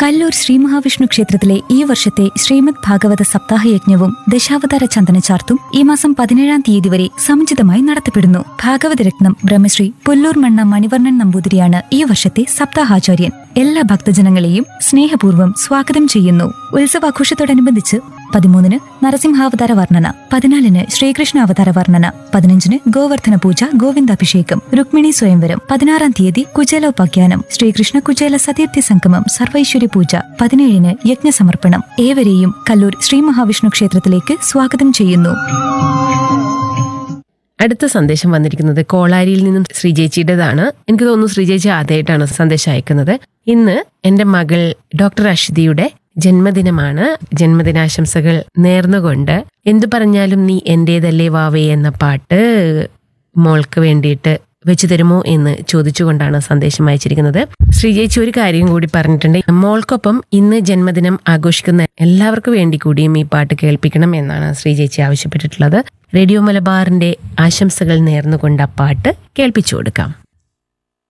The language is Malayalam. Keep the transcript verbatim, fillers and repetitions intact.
കല്ലൂർ ശ്രീ മഹാവിഷ്ണു ക്ഷേത്രത്തിലെ ഈ വർഷത്തെ ശ്രീമദ് ഭാഗവത സപ്താഹയജ്ഞവും ദശാവതാര ചന്ദനചാർത്തും ഈ മാസം പതിനേഴാം തീയതി വരെ സമുചിതമായി നടത്തപ്പെടുന്നു. ഭാഗവതരത്നം ബ്രഹ്മശ്രീ പുല്ലൂർ മണ്ണ മണിവർണ്ണൻ നമ്പൂതിരിയാണ് ഈ വർഷത്തെ സപ്താഹാചാര്യൻ. എല്ലാ ഭക്തജനങ്ങളെയും സ്നേഹപൂർവ്വം സ്വാഗതം ചെയ്യുന്നു. ഉത്സവാഘോഷത്തോടനുബന്ധിച്ച് പതിമൂന്നിന് നരസിംഹാവതാര വർണ്ണന, പതിനാലിന് ശ്രീകൃഷ്ണ അവതാര വർണ്ണന, പതിനഞ്ചിന് ഗോവർദ്ധന പൂജ, ഗോവിന്ദാഭിഷേകം, രുക്മിണി സ്വയംവരം, പതിനാറാം തീയതി കുചേലോപാഖ്യാനം, ശ്രീകൃഷ്ണ കുചേല സതീർത്ഥി സംഗമം, സർവൈശ്വര്യ പൂജ, പതിനേഴിന് യജ്ഞസമർപ്പണം. ഏവരെയും കല്ലൂർ ശ്രീ മഹാവിഷ്ണു ക്ഷേത്രത്തിലേക്ക് സ്വാഗതം ചെയ്യുന്നു. അടുത്ത സന്ദേശം വന്നിരിക്കുന്നത് കോളാരിയിൽ നിന്നും ശ്രീജേച്ചിയുടേതാണ്. എനിക്ക് തോന്നുന്നു ശ്രീജേച്ചി ആദ്യമായിട്ടാണ് സന്ദേശം അയക്കുന്നത്. ഇന്ന് എന്റെ മകൾ ഡോക്ടർ അശ്വതിയുടെ ജന്മദിനമാണ്. ജന്മദിനാശംസകൾ നേർന്നുകൊണ്ട് എന്തു പറഞ്ഞാലും നീ എന്റേതല്ലേ വാവേ എന്ന പാട്ട് മോൾക്ക് വേണ്ടിയിട്ട് വെച്ചു തരുമോ എന്ന് ചോദിച്ചുകൊണ്ടാണ് സന്ദേശം അയച്ചിരിക്കുന്നത്. ശ്രീജേച്ചി ഒരു കാര്യം കൂടി പറഞ്ഞിട്ടുണ്ട്. മോൾക്കൊപ്പം ഇന്ന് ജന്മദിനം ആഘോഷിക്കുന്ന എല്ലാവർക്കും വേണ്ടി കൂടിയും ഈ പാട്ട് കേൾപ്പിക്കണം എന്നാണ് ശ്രീജേച്ചി ആവശ്യപ്പെട്ടിട്ടുള്ളത്. റേഡിയോ മലബാറിന്റെ ആശംസകൾ നേർന്നുകൊണ്ട് ആ പാട്ട് കേൾപ്പിച്ചു കൊടുക്കാം.